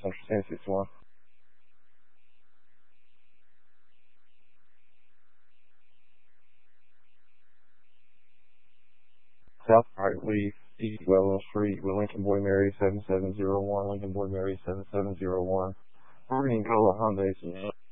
Central Tennessee 61. South right Leaf, East Wellow Street with Lincoln Boy Mary 7701, Lincoln Boy Mary 7701. We're going to go to Hyundai.